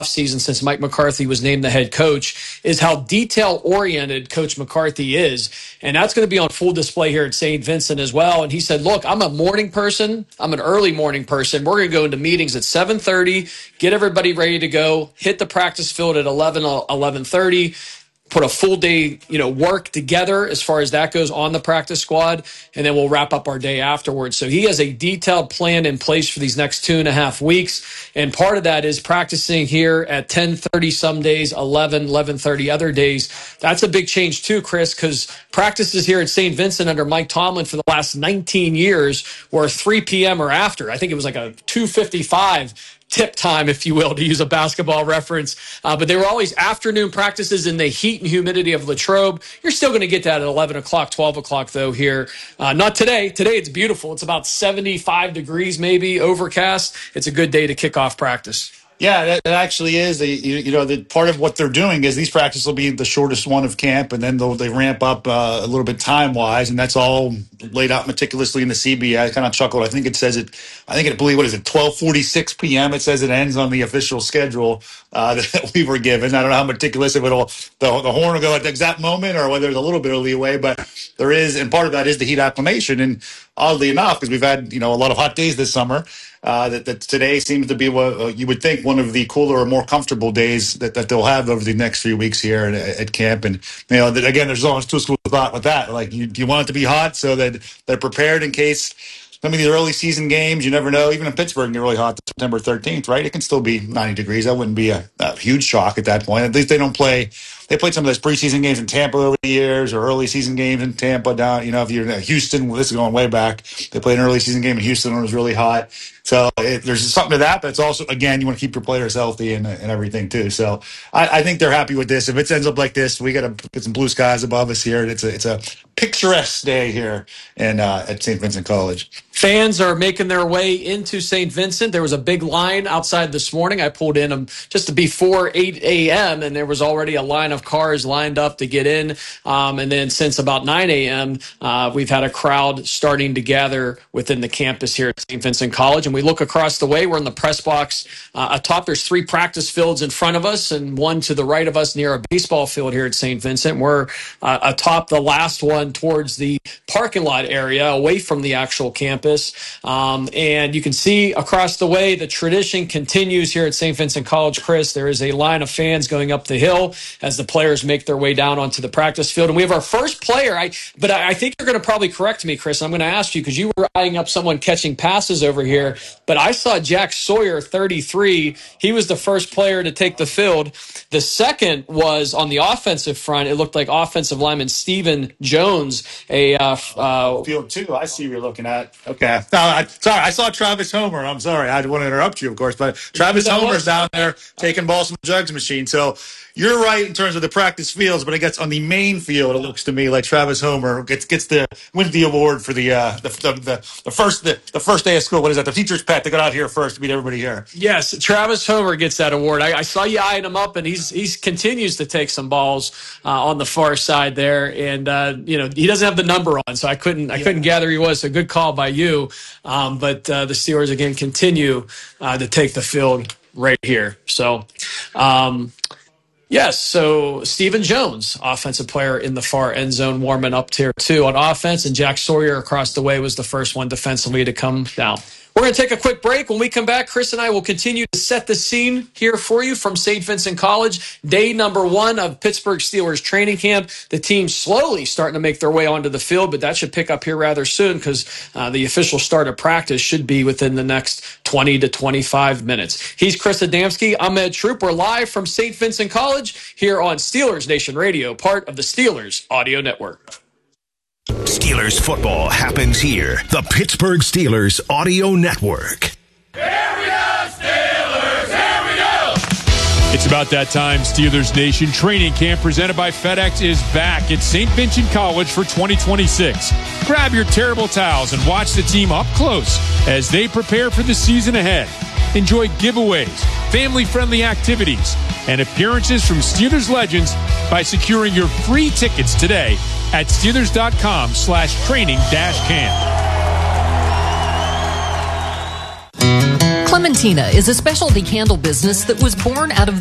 season since Mike McCarthy was named the head coach is how detail-oriented Coach McCarthy is. And that's going to be on full display here at St. Vincent as well. And he said, look, I'm a morning person. I'm an early morning person. We're going to go into meetings at 7:30, get everybody ready to go, hit the practice field at 11:30. Put a full day, work together as far as that goes on the practice squad, and then we'll wrap up our day afterwards. So he has a detailed plan in place for these next 2.5 weeks, and part of that is practicing here at 10:30 some days, 11:30 other days. That's a big change too, Chris, because practices here at St. Vincent under Mike Tomlin for the last 19 years were 3 p.m. or after. I think it was like a 2:55 tip time, if you will, to use a basketball reference. But they were always afternoon practices in the heat and humidity of Latrobe. You're still going to get that at 11 o'clock, 12 o'clock, though, here. Not today. Today it's beautiful. It's about 75 degrees, maybe, overcast. It's a good day to kick off practice. Yeah, that actually is. The part of what they're doing is these practices will be the shortest one of camp, and then they ramp up a little bit time-wise, and that's all laid out meticulously in the CBA. I kind of chuckled. I think it says it. I believe, what is it, 12:46 p.m. It says it ends on the official schedule that we were given. I don't know how meticulous the horn will go at the exact moment, or whether there's a little bit of leeway, but there is, and part of that is the heat acclimation. And oddly enough, because we've had a lot of hot days this summer. That today seems to be what you would think one of the cooler or more comfortable days that they'll have over the next few weeks here at camp. And, again, there's almost two schools of thought with that. Like, you want it to be hot so that they're prepared in case some of these early season games, you never know. Even in Pittsburgh, it can get really hot September 13th, right? It can still be 90 degrees. That wouldn't be a huge shock at that point. At least they don't play. They played some of those preseason games in Tampa over the years, or early season games in Tampa down. If you're in Houston, well, this is going way back. They played an early season game in Houston when it was really hot. So there's something to that, but it's also, again, you want to keep your players healthy and everything too. So I think they're happy with this. If it ends up like this, we got to get some blue skies above us here. It's a picturesque day here at St. Vincent College. Fans are making their way into St. Vincent. There was a big line outside this morning. I pulled in just before 8 a.m., and there was already a line of cars lined up to get in. And then since about 9 a.m., we've had a crowd starting to gather within the campus here at St. Vincent College. And we look across the way. We're in the press box. Atop, there's 3 practice fields in front of us and one to the right of us near a baseball field here at St. Vincent. We're atop the last one towards the parking lot area away from the actual campus. And you can see across the way the tradition continues here at St. Vincent College, Chris. There is a line of fans going up the hill as the players make their way down onto the practice field. And we have our first player. I think you're going to probably correct me, Chris. I'm going to ask you because you were eyeing up someone catching passes over here. But I saw Jack Sawyer, 33. He was the first player to take the field. The second was on the offensive front. It looked like offensive lineman Stephen Jones. Field 2, I see you're looking at. Okay. No, sorry, I saw Travis Homer. I'm sorry. I didn't want to interrupt you, of course, but Travis Homer's down there taking balls from the jugs machine. So you're right in terms of the practice fields, but I guess on the main field, it looks to me like Travis Homer wins the award for the first day of school. What is that? The teacher's pet that got out here first to beat everybody here. Yes, Travis Homer gets that award. I saw you eyeing him up, and he continues to take some balls on the far side there, and he doesn't have the number on, so I couldn't gather he was. So good call by you. But the Steelers again continue to take the field right here. So. Yes, so Stephen Jones, offensive player in the far end zone, warming up here too on offense, and Jack Sawyer across the way was the first one defensively to come down. We're going to take a quick break. When we come back, Chris and I will continue to set the scene here for you from St. Vincent College. Day number 1 of Pittsburgh Steelers training camp. The team slowly starting to make their way onto the field, but that should pick up here rather soon because the official start of practice should be within the next 20 to 25 minutes. He's Chris Adamski. I'm Ed Troop. We're live from St. Vincent College here on Steelers Nation Radio, part of the Steelers Audio Network. Steelers football happens here. The Pittsburgh Steelers Audio Network. Here we go, Steelers! Here we go! It's about that time. Steelers Nation training camp presented by FedEx is back at St. Vincent College for 2026. Grab your terrible towels and watch the team up close as they prepare for the season ahead. Enjoy giveaways, family-friendly activities, and appearances from Steelers legends by securing your free tickets today at Steelers.com/training-camp. Clementina is a specialty candle business that was born out of